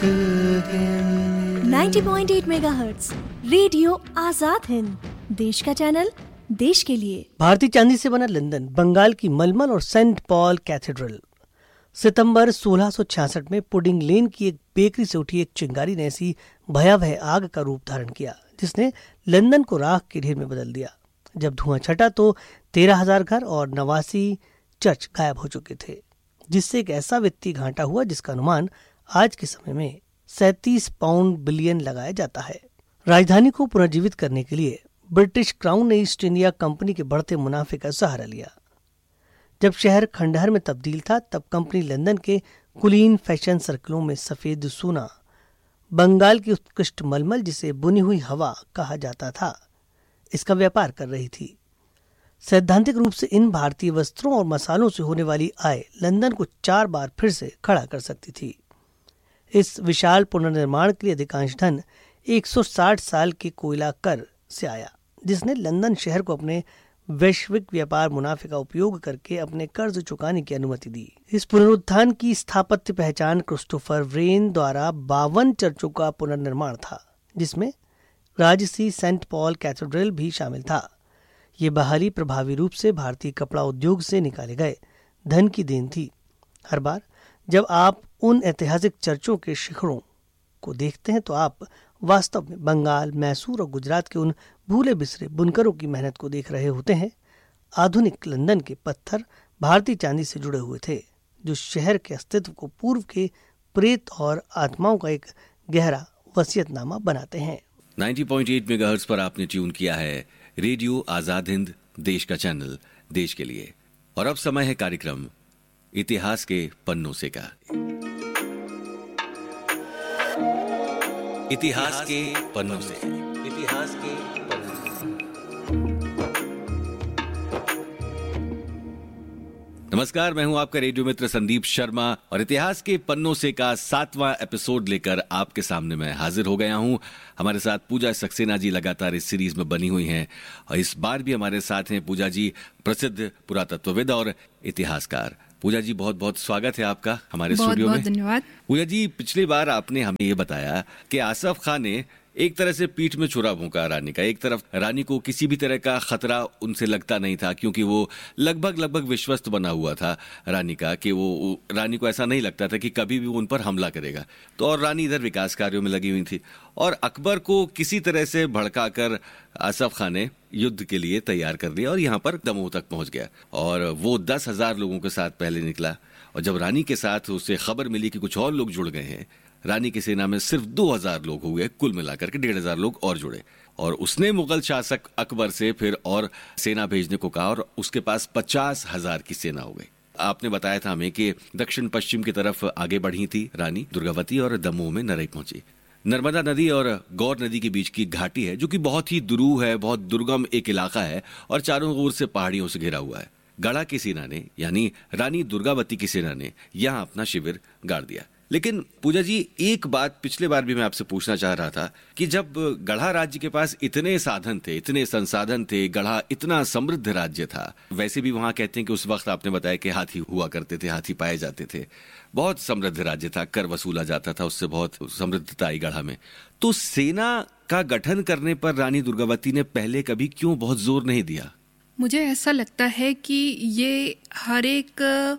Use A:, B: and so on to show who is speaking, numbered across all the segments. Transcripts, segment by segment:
A: 90.8 megahertz radio Azad Hind, देश का channel, देश के लिए।
B: भारतीय चांदी से बना लंदन, बंगाल की मलमल और सेंट पॉल कैथेड्रल। सितंबर 1666 में पुडिंग लेन की एक बेकरी से उठी एक चिंगारी ने ऐसी भयावह आग का रूप धारण किया जिसने लंदन को राख के ढेर में बदल दिया। जब धुआं छटा तो 13,000 घर और 89 चर्च गायब हो चुके थे, जिससे एक ऐसा वित्तीय घाटा हुआ जिसका अनुमान आज के समय में 37 पाउंड बिलियन लगाया जाता है। राजधानी को पुनर्जीवित करने के लिए ब्रिटिश क्राउन ने ईस्ट इंडिया कंपनी के बढ़ते मुनाफे का सहारा लिया। जब शहर खंडहर में तब्दील था तब कंपनी लंदन के कुलीन फैशन सर्कलों में सफेद सोना, बंगाल की उत्कृष्ट मलमल जिसे बुनी हुई हवा कहा जाता था, इसका व्यापार कर रही थी। सैद्धांतिक रूप से इन भारतीय वस्त्रों और मसालों से होने वाली आय लंदन को 4 बार फिर से खड़ा कर सकती थी। इस विशाल पुनर्निर्माण के लिए अधिकांश धन 160 साल के कोयला कर से आया, जिसने लंदन शहर को अपने वैश्विक व्यापार मुनाफे का उपयोग करके अपने कर्ज चुकाने की अनुमति दी। इस पुनरुत्थान की स्थापत्य पहचान क्रिस्टोफर व्रेन द्वारा 52 चर्चों का पुनर्निर्माण था, जिसमें राजसी सेंट पॉल कैथेड्रल भी शामिल था। ये बहाली प्रभावी रूप से भारतीय कपड़ा उद्योग से निकाले गए धन की देन थी। हर बार जब आप उन ऐतिहासिक चर्चों के शिखरों को देखते हैं तो आप वास्तव में बंगाल, मैसूर और गुजरात के उन भूले बिसरे बुनकरों की मेहनत को देख रहे होते हैं। आधुनिक लंदन के पत्थर भारतीय चांदी से जुड़े हुए थे, जो शहर के अस्तित्व को पूर्व के प्रेत और आत्माओं का एक गहरा वसीयतनामा बनाते हैं।
C: 90.8 मेगाहर्ट्ज पर आपने ट्यून किया है रेडियो आजाद हिंद, देश का चैनल, देश के लिए। और अब समय है कार्यक्रम इतिहास के पन्नों से का। इतिहास के पन्नों से, इतिहास के पन्नों से। नमस्कार, मैं हूं आपका रेडियो मित्र संदीप शर्मा और इतिहास के पन्नों से का 7वां एपिसोड लेकर आपके सामने मैं हाजिर हो गया हूं। हमारे साथ पूजा सक्सेना जी लगातार इस सीरीज में बनी हुई हैं और इस बार भी हमारे साथ हैं पूजा जी, प्रसिद्ध पुरातत्वविद और इतिहासकार। पूजा जी, बहुत बहुत स्वागत है आपका हमारे स्टूडियो में।
D: बहुत धन्यवाद।
C: पूजा जी, पिछली बार आपने हमें ये बताया कि आसफ खान ने एक तरह से पीठ में छुरा भोंका रानी का। एक तरफ रानी को किसी भी तरह का खतरा उनसे लगता नहीं था, क्योंकि वो लगभग विश्वस्त बना हुआ था रानी का, कि वो रानी को ऐसा नहीं लगता था कि कभी भी वो उन पर हमला करेगा। तो और रानी इधर विकास कार्यों में लगी हुई थी और अकबर को किसी तरह से भड़काकर आसफ खान ने युद्ध के लिए तैयार कर दिया और यहाँ पर दमोह तक पहुंच गया। और वो 10,000 लोगों के साथ पहले निकला और जब रानी के साथ उसे खबर मिली कि कुछ और लोग जुड़ गए हैं, रानी की सेना में सिर्फ 2,000 लोग हो गए, कुल मिलाकर के 1,500 लोग और जुड़े। और उसने मुगल शासक अकबर से फिर और सेना भेजने को कहा और उसके पास 50,000 की सेना हो गई। आपने बताया था हमें कि दक्षिण पश्चिम की तरफ आगे बढ़ी थी रानी दुर्गावती और दमोह में नरई पहुंची। नर्मदा नदी और गौर नदी के बीच की घाटी है, जो कि बहुत ही दुरूह है, बहुत दुर्गम एक इलाका है और चारों ओर से पहाड़ियों से घिरा हुआ है। गढ़ा की सेना ने, यानी रानी दुर्गावती की सेना ने यहाँ अपना शिविर गाड़ दिया। लेकिन पूजा जी, एक बात पिछले बार भी मैं आपसे पूछना चाह रहा था कि जब गढ़ा राज्य के पास इतने साधन थे, इतने संसाधन थे, गढ़ा इतना समृद्ध राज्य था, वैसे भी वहां कहते हैं कि उस वक्त आपने बताया कि हाथी हुआ करते थे, हाथी पाए जाते थे, बहुत समृद्ध राज्य था, कर वसूला जाता था, उससे बहुत समृद्धता आई गढ़ा में। तो सेना का गठन करने पर रानी दुर्गावती ने पहले कभी क्यों बहुत जोर नहीं दिया?
D: मुझे ऐसा लगता है कि ये हर एक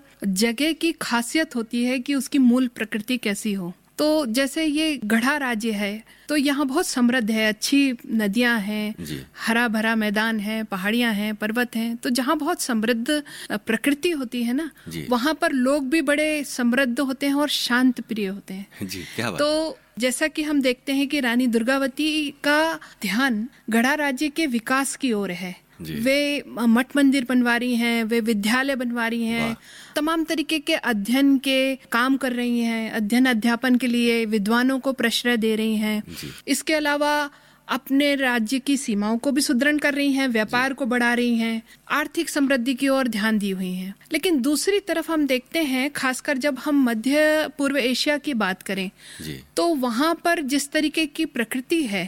D: जगह की खासियत होती है कि उसकी मूल प्रकृति कैसी हो। तो जैसे ये गढ़ा राज्य है तो यहाँ बहुत समृद्ध है, अच्छी नदियां हैं, हरा भरा मैदान है, पहाड़ियां हैं, पर्वत हैं। तो जहाँ बहुत समृद्ध प्रकृति होती है ना, वहाँ पर लोग भी बड़े समृद्ध होते हैं और शांत प्रिय होते हैं।
C: जी, क्या बात।
D: तो जैसा कि हम देखते हैं कि रानी दुर्गावती का ध्यान गढ़ा राज्य के विकास की ओर है। वे मठ मंदिर बनवा रही हैं, वे विद्यालय बनवा रही हैं, तमाम तरीके के अध्ययन के काम कर रही हैं, अध्ययन अध्यापन के लिए विद्वानों को प्रश्रय दे रही हैं। इसके अलावा अपने राज्य की सीमाओं को भी सुदृढ़ कर रही हैं, व्यापार को बढ़ा रही हैं, आर्थिक समृद्धि की ओर ध्यान दी हुई हैं। लेकिन दूसरी तरफ हम देखते हैं, खासकर जब हम मध्य पूर्व एशिया की बात करें तो वहां पर जिस तरीके की प्रकृति है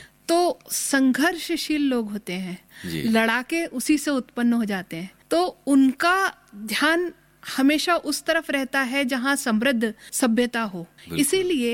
D: तो संघर्षशील लोग होते हैं, लड़ाके उसी से उत्पन्न हो जाते हैं। तो उनका ध्यान हमेशा उस तरफ रहता है जहां समृद्ध सभ्यता हो। इसीलिए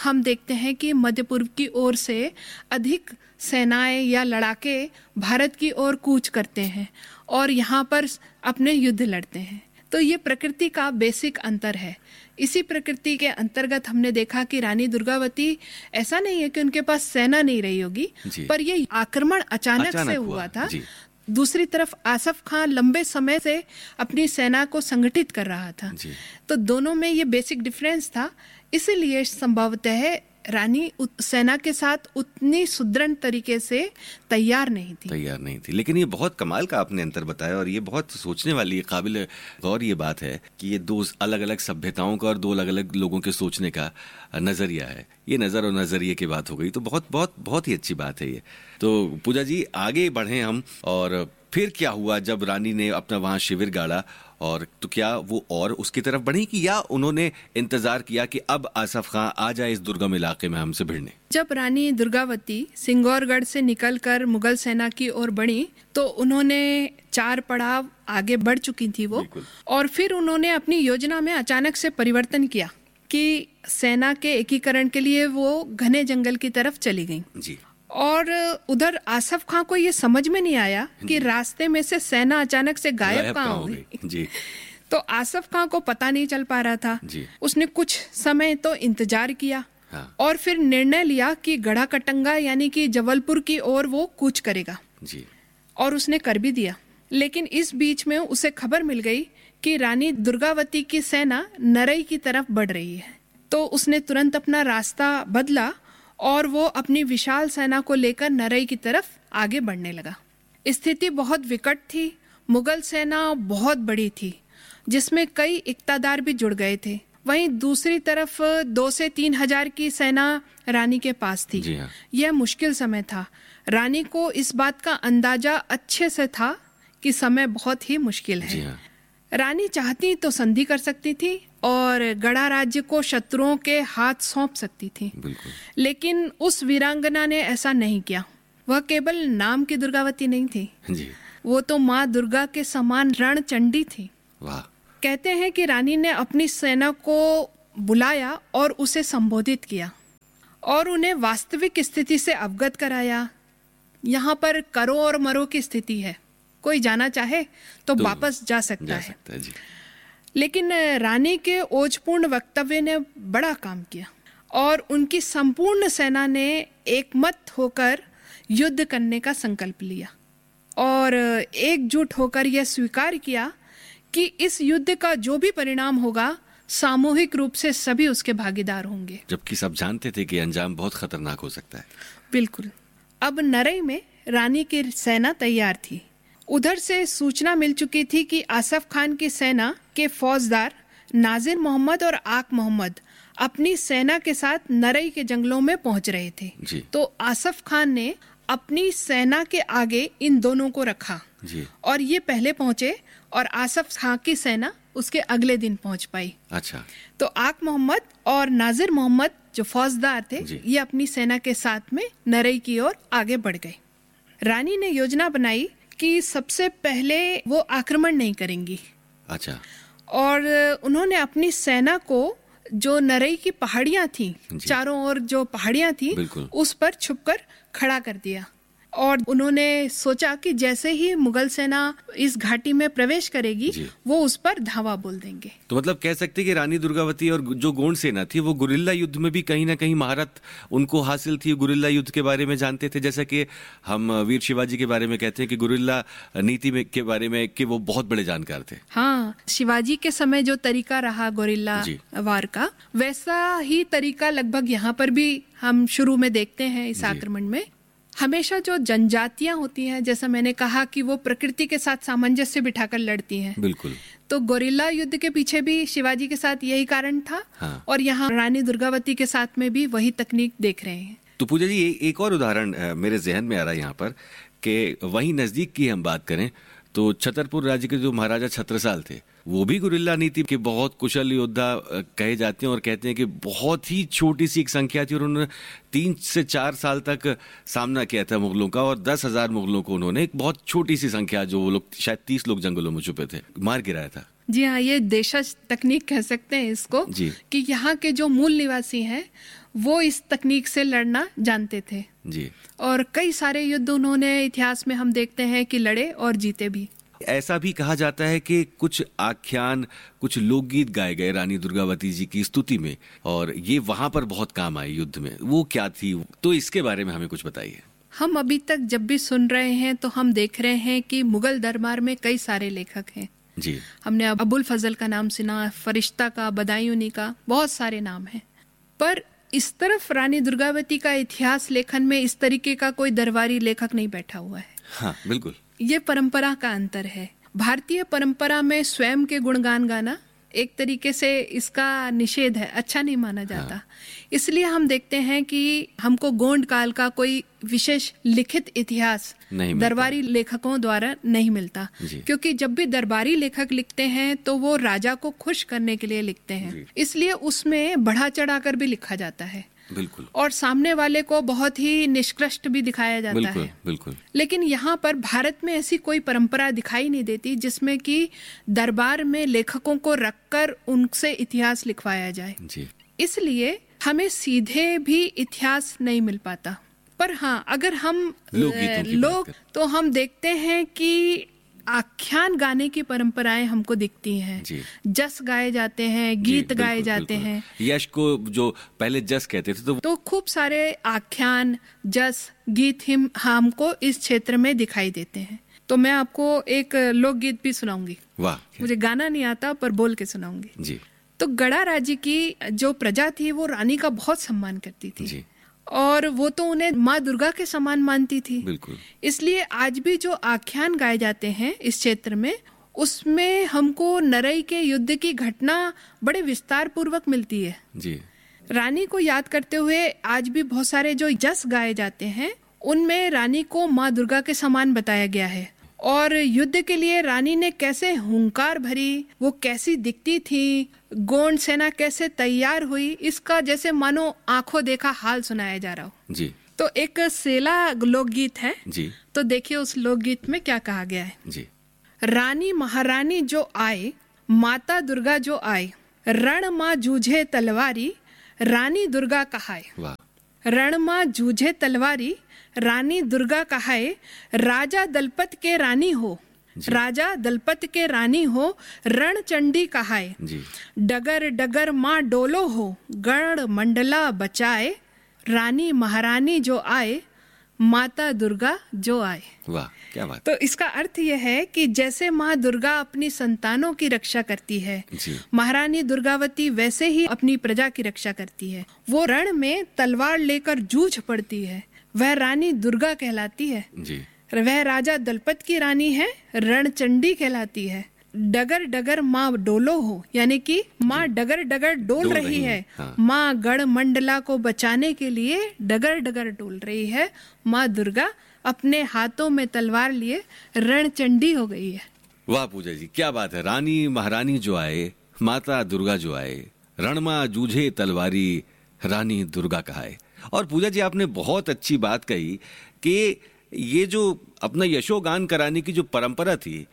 D: हम देखते हैं कि मध्य पूर्व की ओर से अधिक सेनाएं या लड़ाके भारत की ओर कूच करते हैं और यहाँ पर अपने युद्ध लड़ते हैं। तो ये प्रकृति का बेसिक अंतर है। इसी प्रकृति के अंतर्गत हमने देखा कि रानी दुर्गावती, ऐसा नहीं है कि उनके पास सेना नहीं रही होगी, पर ये आक्रमण अचानक से हुआ था। दूसरी तरफ आसफ खान लंबे समय से अपनी सेना को संगठित कर रहा था। तो दोनों में ये बेसिक डिफरेंस था, इसीलिए संभवतः रानी सेना के साथ उतनी सुदृढ़ तरीके से तैयार नहीं थी।
C: लेकिन ये बहुत कमाल का आपने अंतर बताया और ये बहुत सोचने वाली काबिल गौर ये बात है कि ये दो अलग अलग सभ्यताओं का और दो अलग अलग लोगों के सोचने का नजरिया है। ये नजर और नजरिए की बात हो गई, तो बहुत बहुत बहुत ही अच्छी बात है ये। तो पूजा जी आगे बढ़े हम, और फिर क्या हुआ जब रानी ने अपना वहां शिविर गाड़ा, और तो क्या वो और उसकी तरफ बढ़ी कि या उन्होंने इंतजार किया कि अब आसफ खां आ जाए इस दुर्गम इलाके में हमसे भिड़ने?
D: जब रानी दुर्गावती सिंगौरगढ़ से निकलकर मुगल सेना की ओर बढ़ी तो उन्होंने 4 पड़ाव आगे बढ़ चुकी थी वो, और फिर उन्होंने अपनी योजना में अचानक से परिवर्तन किया कि सेना के एकीकरण के लिए वो घने जंगल की तरफ चली गई जी। और उधर आसफ खां को ये समझ में नहीं आया कि रास्ते में से सेना अचानक से गायब कहाँ हो गई जी। तो आसफ खां को पता नहीं चल पा रहा था जी। उसने कुछ समय तो इंतजार किया और फिर निर्णय लिया कि गढ़ा कटंगा यानी कि जबलपुर की ओर वो कूच करेगा जी। और उसने कर भी दिया। लेकिन इस बीच में उसे खबर मिल गई कि रानी दुर्गावती की सेना नरई की तरफ बढ़ रही है। तो उसने तुरंत अपना रास्ता बदला और वो अपनी विशाल सेना को लेकर नरई की तरफ आगे बढ़ने लगा। स्थिति बहुत विकट थी। मुगल सेना बहुत बड़ी थी जिसमें कई इक़्तादार भी जुड़ गए थे। वहीं दूसरी तरफ 2 से 3 हजार की सेना रानी के पास थी। यह मुश्किल समय था। रानी को इस बात का अंदाजा अच्छे से था कि समय बहुत ही मुश्किल है। रानी चाहती तो संधि कर सकती थी और गढ़ा राज्य को शत्रुओं के हाथ सौंप सकती थी, लेकिन उस वीरांगना ने ऐसा नहीं किया। वह केवल नाम की दुर्गावती नहीं थी जी। वो तो माँ दुर्गा के समान रणचंडी थी। वाह। कहते हैं कि रानी ने अपनी सेना को बुलाया और उसे संबोधित किया और उन्हें वास्तविक स्थिति से अवगत कराया। यहाँ पर करो और मरो की स्थिति है, कोई जाना चाहे तो वापस जा सकता है जी। लेकिन रानी के ओजपूर्ण वक्तव्य ने बड़ा काम किया और उनकी संपूर्ण सेना ने एकमत होकर युद्ध करने का संकल्प लिया और एकजुट होकर यह स्वीकार किया कि इस युद्ध का जो भी परिणाम होगा सामूहिक रूप से सभी उसके भागीदार होंगे, जबकि सब जानते थे कि अंजाम बहुत खतरनाक हो सकता है। बिल्कुल। अब नरई में रानी की सेना तैयार थी। उधर से सूचना मिल चुकी थी कि आसफ खान की सेना के फौजदार नाजिर मोहम्मद और आक मोहम्मद अपनी सेना के साथ नरई के जंगलों में पहुंच रहे थे जी। तो आसफ खान ने अपनी सेना के आगे इन दोनों को रखा जी। और ये पहले पहुंचे और आसफ खान की सेना उसके अगले दिन पहुंच पाई। अच्छा। तो आक मोहम्मद और नाजिर मोहम्मद जो फौजदार थे ये अपनी सेना के साथ में नरई की ओर आगे बढ़ गए। रानी ने योजना बनाई कि सबसे पहले वो आक्रमण नहीं करेंगी। अच्छा। और उन्होंने अपनी सेना को जो नरई की पहाड़ियां थी, चारों ओर जो पहाड़ियां थी, उस पर छुपकर खड़ा कर दिया और उन्होंने सोचा कि जैसे ही मुगल सेना इस घाटी में प्रवेश करेगी वो उस पर धावा बोल देंगे। तो मतलब कह सकते कि रानी दुर्गावती और जो गोंड सेना थी वो गुरिल्ला युद्ध में भी कहीं ना कहीं महारत उनको हासिल थी। गुरिल्ला युद्ध के बारे में जानते थे, जैसा कि हम वीर शिवाजी के बारे में कहते हैं कि गुरिल्ला नीति में के बारे में कि वो बहुत बड़े जानकार थे। हाँ, शिवाजी के समय जो तरीका रहा गुरिल्ला वार का, वैसा ही तरीका लगभग यहाँ पर भी हम शुरू में देखते हैं। इस आक्रमण में हमेशा जो जनजातियां होती हैं, जैसा मैंने कहा कि वो प्रकृति के साथ सामंजस्य बिठाकर लड़ती हैं। बिल्कुल। तो गोरिल्ला युद्ध के पीछे भी शिवाजी के साथ यही कारण था। हाँ। और यहाँ रानी दुर्गावती के साथ में भी वही तकनीक देख रहे हैं। तो पूजा जी एक और उदाहरण मेरे जहन में आ रहा है यहाँ पर कि वहीं नजदीक की हम बात करें तो छतरपुर राज्य के जो महाराजा छत्रसाल थे वो भी गुरिल्ला नीति के बहुत कुशल योद्धा कहे जाते हैं और कहते हैं कि बहुत ही छोटी सी एक संख्या थी और उन्होंने 3 से 4 साल तक सामना किया था मुगलों का और 10,000 मुगलों को उन्होंने एक बहुत छोटी सी संख्या, जो वो लोग शायद 30 लोग जंगलों में छुपे थे, मार गिराया था। जी हाँ, ये देशज तकनीक कह सकते हैं इसको
C: जी।
D: कि यहाँ के जो मूल निवासी हैं वो इस तकनीक से लड़ना जानते थे
C: जी।
D: और कई सारे युद्ध उन्होंने इतिहास में हम देखते हैं कि लड़े और जीते भी।
C: ऐसा भी कहा जाता है कि कुछ आख्यान, कुछ लोकगीत गाए गए रानी दुर्गावती जी की स्तुति में, और ये वहां पर बहुत काम आए युद्ध में। वो क्या थी, तो इसके बारे में हमें कुछ बताइए।
D: हम अभी तक जब भी सुन रहे हैं तो हम देख रहे हैं कि मुगल दरबार में कई सारे लेखक हैं
C: जी।
D: हमने अबुल फजल का नाम सुना, फरिश्ता का, बदायूनी का, बहुत सारे नाम हैं। पर इस तरफ रानी दुर्गावती का इतिहास लेखन में इस तरीके का कोई दरबारी लेखक नहीं बैठा हुआ है।
C: हाँ, बिल्कुल।
D: ये परंपरा का अंतर है। भारतीय परंपरा में स्वयं के गुणगान गाना एक तरीके से इसका निषेध है, अच्छा नहीं माना जाता। इसलिए हम देखते हैं कि हमको गोंड काल का कोई विशेष लिखित इतिहास दरबारी लेखकों द्वारा नहीं मिलता, क्योंकि जब भी दरबारी लेखक लिखते हैं तो वो राजा को खुश करने के लिए लिखते हैं, इसलिए उसमें बढ़ा चढ़ाकर भी लिखा जाता है।
C: बिल्कुल।
D: और सामने वाले को बहुत ही निष्कृष्ट भी दिखाया जाता
C: बिल्कुल,
D: है।
C: बिल्कुल।
D: लेकिन यहाँ पर भारत में ऐसी कोई परंपरा दिखाई नहीं देती जिसमें कि दरबार में लेखकों को रखकर उनसे इतिहास लिखवाया जाए
C: जी।
D: इसलिए हमें सीधे भी इतिहास नहीं मिल पाता। पर हाँ, अगर हम लोग तो हम देखते हैं कि आख्यान गाने की परंपराएं हमको दिखती हैं। जस गाए जाते हैं, गीत गाए जाते हैं।
C: यश को जो पहले जस कहते थे तो
D: खूब सारे आख्यान, जस, गीत हमको इस क्षेत्र में दिखाई देते हैं। तो मैं आपको एक लोकगीत भी सुनाऊंगी।
C: वाह।
D: मुझे गाना नहीं आता पर बोल के सुनाऊंगी
C: जी।
D: तो गड़ा राज्य की जो प्रजा थी वो रानी का बहुत सम्मान करती थी जी। और वो तो उन्हें माँ दुर्गा के समान मानती थी।
C: बिल्कुल।
D: इसलिए आज भी जो आख्यान गाए जाते हैं इस क्षेत्र में, उसमें हमको नरई के युद्ध की घटना बड़े विस्तार पूर्वक मिलती है
C: जी।
D: रानी को याद करते हुए आज भी बहुत सारे जो जस गाए जाते हैं उनमें रानी को माँ दुर्गा के समान बताया गया है। और युद्ध के लिए रानी ने कैसे हुंकार भरी, वो कैसी दिखती थी, गोंड सेना कैसे तैयार हुई, इसका जैसे मानो आंखों देखा हाल सुनाया जा रहा हो
C: जी।
D: तो एक सेला लोकगीत है
C: जी।
D: तो देखिए उस लोकगीत में क्या कहा गया है
C: जी।
D: रानी महारानी जो आए, माता दुर्गा जो आए, रण माँ जूझे तलवारी, रानी दुर्गा कहाए। रण माँ जूझे तलवारी, रानी दुर्गा कहाए, राजा दलपत के रानी हो, राजा दलपत के रानी हो, रण चंडी कहाए। डगर डगर माँ डोलो हो, गण मंडला बचाए, रानी महारानी जो आए, माता दुर्गा जो आए।
C: वाह, क्या बात।
D: तो इसका अर्थ यह है कि जैसे माँ दुर्गा अपनी संतानों की रक्षा करती है, महारानी दुर्गावती वैसे ही अपनी प्रजा की रक्षा करती है। वो रण में तलवार लेकर जूझ पड़ती है, वह रानी दुर्गा कहलाती है जी। वह राजा दलपत की रानी है, रणचंडी कहलाती है। डगर डगर माँ डोलो हो, यानी कि माँ डगर डगर डोल रही है। हाँ। माँ गढ़ मंडला को बचाने के लिए डगर डगर डोल रही है। माँ दुर्गा अपने हाथों में तलवार लिए रणचंडी हो गई है।
C: वाह पूजा जी, क्या बात है। रानी महारानी जो आए, माता दुर्गा जो आए, रणमा जूझे तलवारी, रानी दुर्गा कहाए। और पूजा जी, आपने बहुत अच्छी बात कही कि ये जो अपना यशोगान कराने की जो परंपरा थी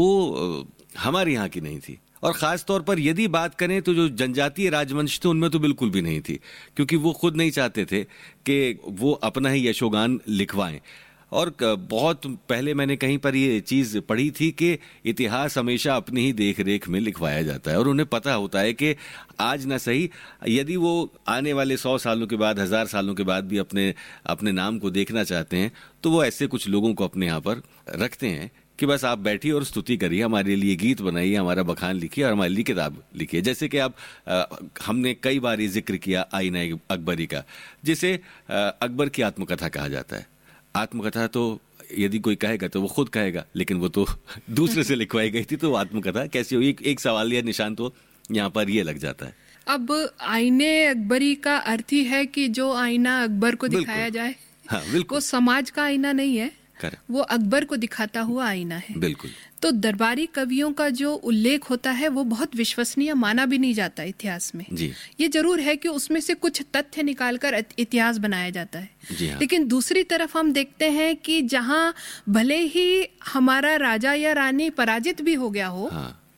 C: वो हमारे यहाँ की नहीं थी। और खास तौर पर यदि बात करें तो जो जनजातीय राजवंश थे उनमें तो बिल्कुल भी नहीं थी, क्योंकि वो खुद नहीं चाहते थे कि वो अपना ही यशोगान लिखवाएं। और बहुत पहले मैंने कहीं पर ये चीज़ पढ़ी थी कि इतिहास हमेशा अपनी ही देख रेख में लिखवाया जाता है, और उन्हें पता होता है कि आज ना सही, यदि वो आने वाले 100 सालों के बाद, 1000 सालों के बाद भी अपने नाम को देखना चाहते हैं तो वो ऐसे कुछ लोगों को अपने यहाँ पर रखते हैं कि बस आप बैठिए और स्तुति करिए, हमारे लिए गीत बनाइए, हमारा बखान लिखिए और हमारे लिए किताब लिखिए। जैसे कि आप हमने कई बार ये जिक्र किया आईना अकबरी का, जिसे अकबर की आत्मकथा कहा जाता है। आत्मकथा तो यदि कोई कहेगा तो वो खुद कहेगा, लेकिन वो तो दूसरे से लिखवाई गई थी, तो आत्मकथा कैसी हुई? एक सवाल या निशान तो यहाँ पर ये लग जाता है।
D: अब आईने अकबरी का अर्थ ही है कि जो आईना अकबर को दिखाया जाए,
C: हाँ, बिल्कुल।
D: वो समाज का आईना नहीं है, वो अकबर को दिखाता हुआ आईना है।
C: बिल्कुल।
D: तो दरबारी कवियों का जो उल्लेख होता है वो बहुत विश्वसनीय माना भी नहीं जाता इतिहास में
C: जी।
D: ये जरूर है कि उसमें से कुछ तथ्य निकालकर इतिहास बनाया जाता है
C: जी हाँ।
D: लेकिन दूसरी तरफ हम देखते हैं कि जहां भले ही हमारा राजा या रानी पराजित भी हो गया हो, हाँ।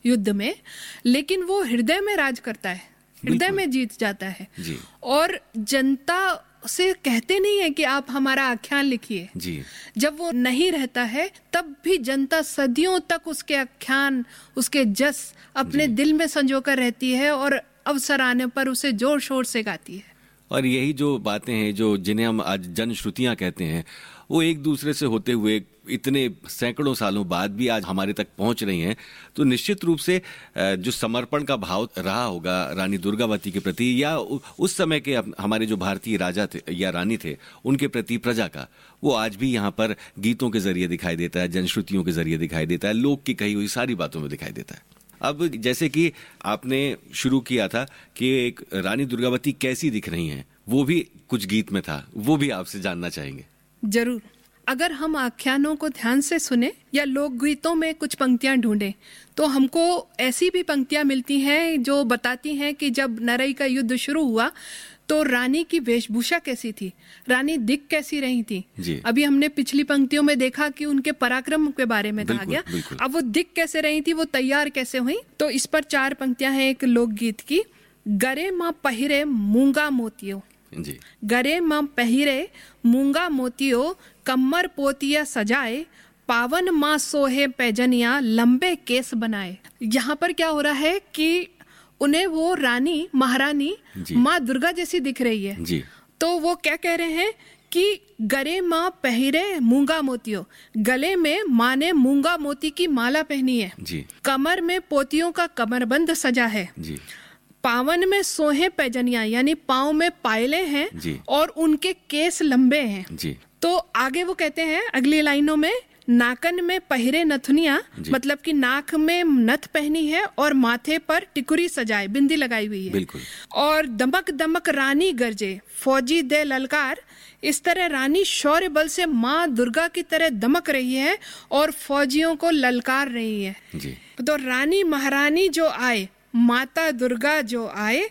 D: युद्ध में, लेकिन वो हृदय में राज करता है, हृदय में जीत जाता है
C: जी।
D: और जनता से कहते नहीं है कि आप हमारा आख्यान लिखिए
C: जी।
D: जब वो नहीं रहता है तब भी जनता सदियों तक उसके आख्यान, उसके जस अपने दिल में संजोकर रहती है और अवसर आने पर उसे जोर शोर से गाती है।
C: और यही जो बातें हैं जो जिन्हें हम आज जनश्रुतियां कहते हैं, वो एक दूसरे से होते हुए इतने सैकड़ों सालों बाद भी आज हमारे तक पहुंच रही हैं, तो निश्चित रूप से जो समर्पण का भाव रहा होगा रानी दुर्गावती के प्रति या उस समय के हमारे जो भारतीय राजा थे या रानी थे उनके प्रति प्रजा का, वो आज भी यहाँ पर गीतों के जरिए दिखाई देता है, जनश्रुतियों के जरिए दिखाई देता है, लोक की कही हुई सारी बातों में दिखाई देता है। अब जैसे कि आपने शुरू किया था कि एक रानी दुर्गावती कैसी दिख रही हैं, वो भी कुछ गीत में था, वो भी आपसे जानना चाहेंगे।
D: जरूर। अगर हम आख्यानों को ध्यान से सुने या लोकगीतों में कुछ पंक्तियां ढूंढें तो हमको ऐसी भी पंक्तियां मिलती हैं जो बताती हैं कि जब नरई का युद्ध शुरू हुआ तो रानी की वेशभूषा कैसी थी, रानी दिख कैसी रही थी। अभी हमने पिछली पंक्तियों में देखा कि उनके पराक्रम के बारे में कहा गया, अब वो दिख कैसे रही थी, वो तैयार कैसे हुई। तो इस पर 4 पंक्तियां हैं एक लोकगीत की। गरे मां पहिरे मूंगा मोतियो, गरे मां पहिरे मूंगा मोतियो, कमर पोतिया सजाए, पावन मां सोहे पैजनिया, लंबे केस बनाए। यहाँ पर क्या हो रहा है कि उन्हें वो रानी, महारानी माँ दुर्गा जैसी दिख रही है जी। तो वो क्या कह रहे हैं कि गरे माँ पहिरे मूंगा मोतियों, गले में माँ ने मूंगा मोती की माला पहनी है जी। कमर में पोतियों का कमरबंद सजा है जी। पावन में सोहे पैजनिया यानी पाँव में पायले हैं जी। और उनके केस लंबे हैं जी। तो आगे वो कहते हैं अगली लाइनों में, नाकन में पहिरे नथुनिया, मतलब कि नाक में नथ पहनी है और माथे पर टिकुरी सजाए, बिंदी लगाई हुई है बिल्कुल। और दमक दमक रानी गरजे, फौजी दे ललकार। इस तरह रानी शौर्य बल से माँ दुर्गा की तरह दमक रही है और फौजियों को ललकार रही है जी। तो रानी महारानी जो आए, माता दुर्गा जो आए,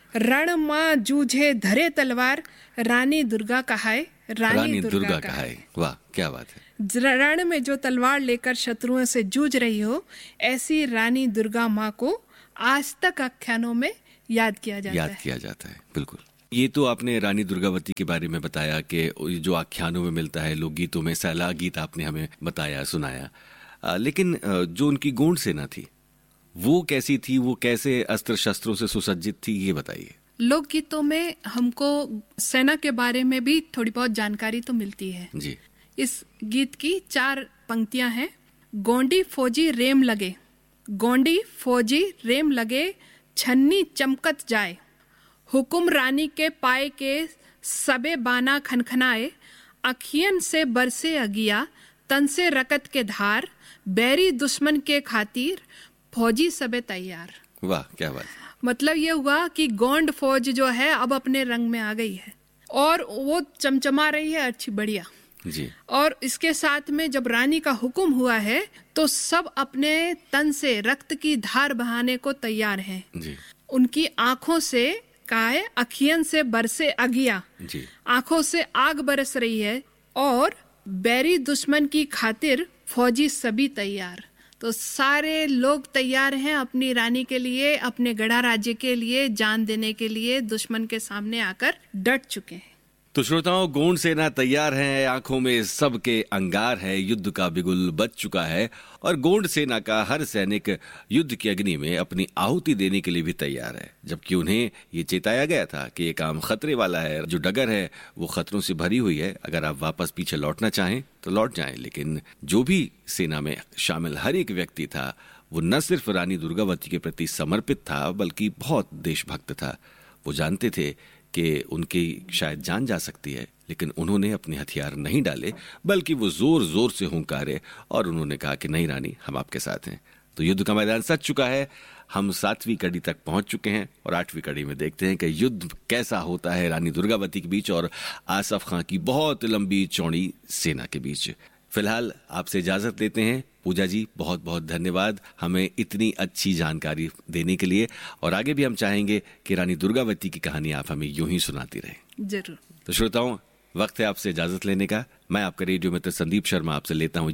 D: रण माँ जूझे धरे तलवार, रानी दुर्गा कहाए, रानी दुर्गा कहाए। वाह क्या बात है। रण में जो तलवार लेकर शत्रुओं से जूझ रही हो, ऐसी रानी दुर्गा माँ को आज तक आख्यानों में याद किया जाता है बिल्कुल। ये तो आपने रानी दुर्गावती के बारे में बताया कि जो आख्यानों में मिलता है, लोकगीतों में सैला गीत आपने हमें बताया, सुनाया, लेकिन जो उनकी गौंड सेना थी वो कैसी थी, वो कैसे अस्त्र शस्त्रों से सुसज्जित थी, ये बताइए। लोकगीतों में हमको सेना के बारे में भी थोड़ी बहुत जानकारी तो मिलती है जी। इस गीत की 4 पंक्तियां हैं। गोंडी फौजी रेम लगे, गोंडी फौजी रेम लगे, छन्नी चमकत जाए, हुकुम रानी के पाए के सबे बाना खनखनाए, अखियन से बरसे अगिया, तन से रकत के धार, बैरी दुश्मन के खातिर फौजी सबे तैयार। वाह क्या बात। मतलब ये हुआ कि गोंड फौज जो है अब अपने रंग में आ गई है और वो चमचमा रही है अच्छी बढ़िया जी। और इसके साथ में जब रानी का हुक्म हुआ है तो सब अपने तन से रक्त की धार बहाने को तैयार हैं जी। उनकी आंखों से काय अखियन से बरसे अगिया जी। आंखों से आग बरस रही है और बैरी दुश्मन की खातिर फौजी सभी तैयार। तो सारे लोग तैयार हैं अपनी रानी के लिए, अपने गढ़ा राज्य के लिए जान देने के लिए, दुश्मन के सामने आकर डट चुके हैं।
C: तो श्रोताओं, गोंड सेना तैयार है, आंखों में सबके अंगार है, युद्ध का बिगुल बज चुका है और गोंड सेना का हर सैनिक युद्ध की अग्नि में अपनी आहुति देने के लिए भी तैयार है, जबकि उन्हें ये चेताया गया था कि ये काम खतरे वाला है, जो डगर है वो खतरों से भरी हुई है, अगर आप वापस पीछे लौटना चाहें तो लौट जाएं। लेकिन जो भी सेना में शामिल हर एक व्यक्ति था वो न सिर्फ रानी दुर्गावती के प्रति समर्पित था बल्कि बहुत देशभक्त था। वो जानते थे कि उनकी शायद जान जा सकती है, लेकिन उन्होंने अपने हथियार नहीं डाले बल्कि वो जोर जोर से हुंकारे और उन्होंने कहा कि नहीं रानी, हम आपके साथ हैं। तो युद्ध का मैदान सज चुका है, हम 7वीं कड़ी तक पहुंच चुके हैं और 8वीं कड़ी में देखते हैं कि युद्ध कैसा होता है रानी दुर्गावती के बीच और आसफ खां की बहुत लंबी चौड़ी सेना के बीच। फिलहाल आपसे इजाजत लेते हैं। पूजा जी, बहुत बहुत धन्यवाद हमें इतनी अच्छी जानकारी देने के लिए, और आगे भी हम चाहेंगे कि रानी दुर्गावती की कहानी आप हमें यूं ही सुनाती रहें।
D: जरूर।
C: तो श्रोताओं, वक्त है आपसे इजाजत लेने का। मैं आपका रेडियो मित्र संदीप शर्मा आपसे लेता हूं इजाजत।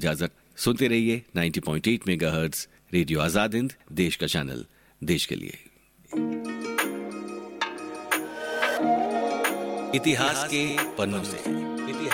C: सुनते रहिए 90.8 मेगाहर्ट्ज रेडियो आजाद हिंद, देश का चैनल, देश के लिए। इतिहास के पन्नों से